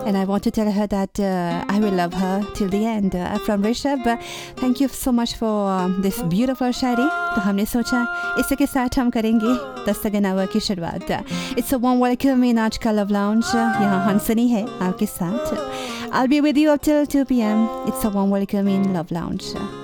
and I want to tell her that I will love her till the end. From Rishabh, thank you so much for this beautiful शायरी. तो हमने सोचा इसी के साथ हम करेंगे दस्तगीर आवर की शुरुआत. It's a warm welcome in आज का लव लाउंज. यहाँ हंसनी है आपके साथ. I'll be with you up till 2 p.m. It's a warm welcome in Love Lounge.